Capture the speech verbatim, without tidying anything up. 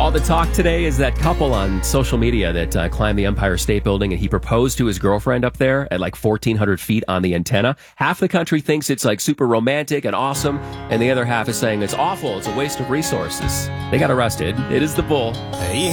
All the talk today is that couple on social media that uh, climbed the Empire State Building, and he proposed to his girlfriend up there at like fourteen hundred feet on the antenna. Half the country thinks it's like super romantic and awesome, and the other half is saying it's awful, it's a waste of resources. They got arrested. It is the Bull.